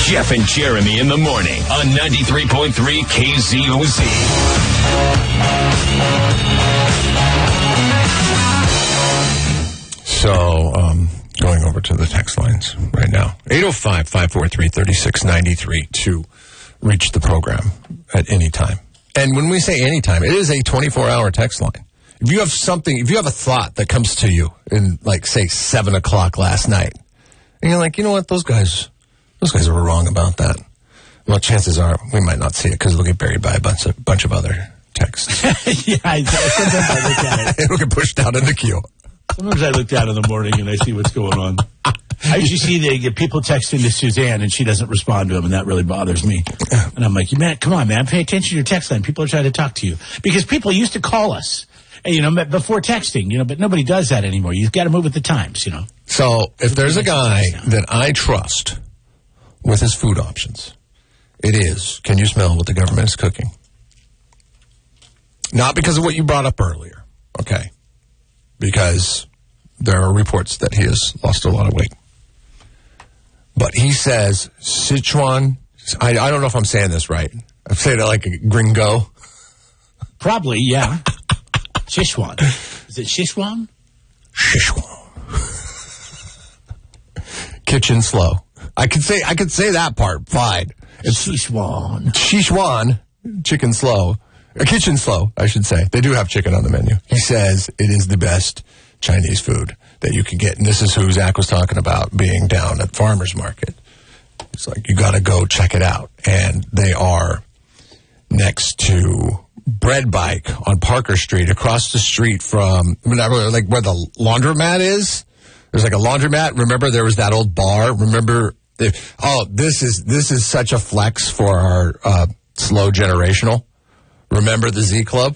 Jeff and Jeremy in the morning on 93.3 KZOZ. So, going over to the text lines right now. 805-543-3693 to reach the program at any time. And when we say any time, it is a 24-hour text line. If you have something, if you have a thought that comes to you in, like, say, 7 o'clock last night, and you're like, you know what, those guys were wrong about that. Well, chances are we might not see it because it'll get buried by a bunch of other texts. Yeah, sometimes I look at it. It'll get pushed down in the queue. Sometimes I look down in the morning and I see what's going on. I usually see they get people texting to Suzanne and she doesn't respond to them, and that really bothers me. And I'm like, man, come on, man, pay attention to your text line. People are trying to talk to you. Because people used to call us, before texting, but nobody does that anymore. You've got to move with the times, So if there's a guy that I trust with his food options, it is, can you smell what the government is cooking? Not because of what you brought up earlier, okay? Because there are reports that he has lost a lot of weight. But he says Sichuan, I don't know if I'm saying this right. I'm saying it like a gringo. Probably, yeah. Sichuan. Is it Sichuan? Sichuan. Kitchen slow. I could say that part fine. It's Sichuan, chicken slow. Kitchen slow, I should say. They do have chicken on the menu. He says it is the best Chinese food that you can get. And this is who Zach was talking about being down at Farmer's Market. It's like, you got to go check it out. And they are next to Bread Bike on Parker Street, across the street from, like where the laundromat is. There's like a laundromat. Remember, there was that old bar. Remember, this is such a flex for our slow generational. Remember the Z Club?